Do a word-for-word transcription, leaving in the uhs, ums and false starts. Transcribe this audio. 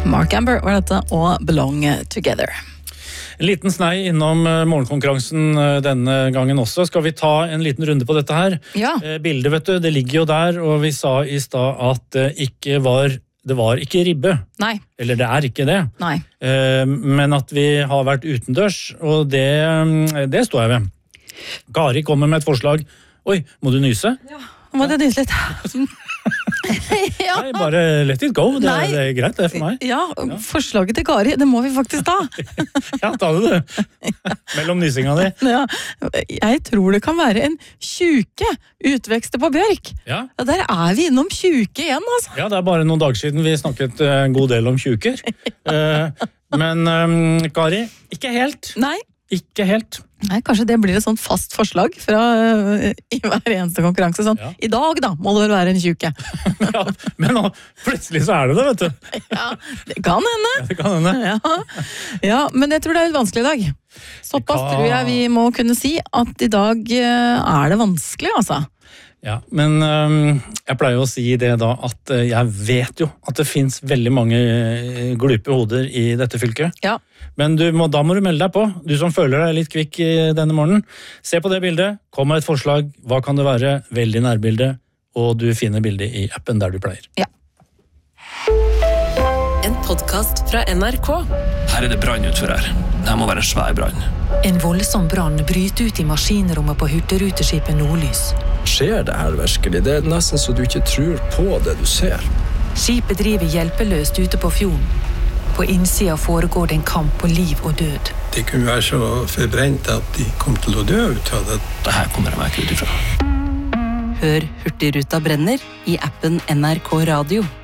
Mark Amber var dette, og Belong Together. En liten snei innom morgenkonkurransen denne gangen også. Skal vi ta en liten runde på dette her? Ja. Bildet, vet du, det ligger jo der, og vi sa i stad at det ikke var, det var ikke ribbe. Nei. Eller det er ikke det. Nei. Men at vi har vært utendørs, og det, det står jeg ved. Kari kommer med et forslag. Oi, må du nyse? Ja, må du nyse litt. Ja. Nei, bare let it go, det er, det er greit det for meg. Ja, forslaget til Kari, det må vi faktisk ta. Ja, ta det du. Mellom nysinga di. Ja, jeg tror det kan være en tjuke utvekster på bjørk. Ja. Ja, der er vi innom tjuke igjen, altså. Ja, det er bare noen dager siden vi snakket en god del om tjuker. Men um, Kari, ikke helt. Nei. Ikke helt. Nei, kanskje det blir et sånt fast forslag fra uh, i hver eneste konkurranse. Sånn, ja. I dag da, må det vel være en tjuke. Ja, men nå, plutselig så er det det, vet du. Ja, det kan hende. Ja, det kan hende. Ja. Ja, men jeg tror det er litt vanskelig i dag. Såpass kan... tror jeg vi må kunne si at i dag uh, er det vanskelig, altså. Ja, men um, jeg pleier å si det da at uh, jeg vet jo at det finnes veldig mange uh, glupe hoder i dette fylket. Ja. Men du må, da må du melde deg på, du som føler deg litt kvikk i denne morgenen. Se på det bildet, kom med et forslag, hva kan det være, veldig nærbilde, og du finner bildet i appen der du pleier. Ja. En podcast fra N R K. Her er det brann utfor her. Det må være en svær brann. En voldsom brann bryter ut i maskinrommet på hurtigruteskipet Nordlys. Skjer det her virkelig? Det er nesten så du ikke tror på det du ser. Skipet driver hjelpeløst ute på fjorden. På innsida foregår det en kamp på liv og død. De kunne være så forbrent at de kom til å dø ut av det. Det her kommer jeg meg ikke ut ifra. Hør Hurtigruta brenner i appen N R K Radio.